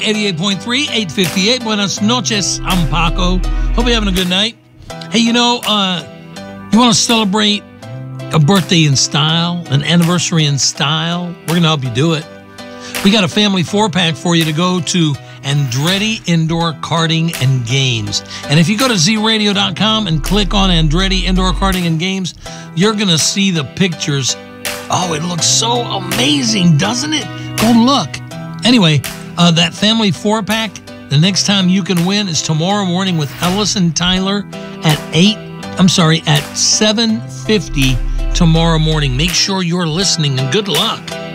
88.3, 858. Buenas noches, I'm Paco. Hope you're having a good night. Hey, you want to celebrate a birthday in style, an anniversary in style? We're going to help you do it. We got a family 4-pack for you to go to Andretti Indoor Karting and Games. And if you go to zradio.com and click on Andretti Indoor Karting and Games, you're going to see the pictures. Oh, it looks so amazing, doesn't it? Go look. Anyway, that family 4-pack, the next time you can win is tomorrow morning with Ellis and Tyler at 7:50 tomorrow morning. Make sure you're listening and good luck.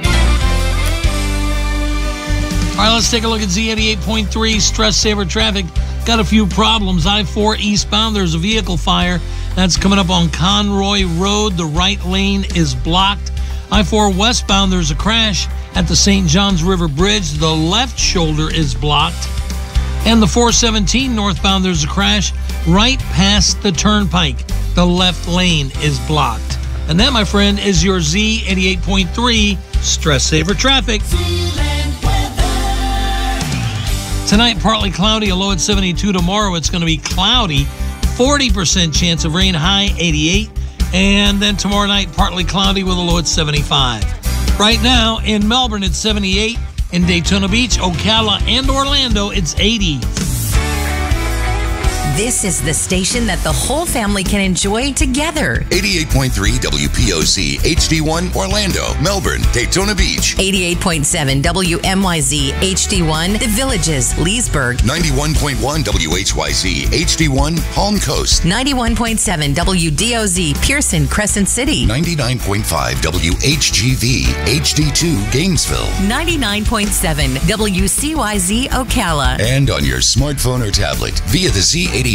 All right, let's take a look at Z88.3 Stress Saver Traffic. Got a few problems. I-4 eastbound, there's a vehicle fire. That's coming up on Conroy Road. The right lane is blocked. I-4 westbound, there's a crash at the St. Johns River Bridge. The left shoulder is blocked. And the 417 northbound, there's a crash right past the turnpike. The left lane is blocked. And that, my friend, is your Z88.3 Stress Saver Traffic. Tonight, partly cloudy, a low at 72. Tomorrow, it's going to be cloudy, 40% chance of rain, high 88. And then tomorrow night, partly cloudy with a low at 75. Right now, in Melbourne, it's 78. In Daytona Beach, Ocala, and Orlando, it's 80. This is the station that the whole family can enjoy together. 88.3 WPOC HD1 Orlando, Melbourne, Daytona Beach. 88.7 WMYZ HD1 The Villages, Leesburg. 91.1 WHYZ HD1 Palm Coast. 91.7 WDOZ Pearson, Crescent City. 99.5 WHGV HD2 Gainesville. 99.7 WCYZ Ocala. And on your smartphone or tablet via the Z88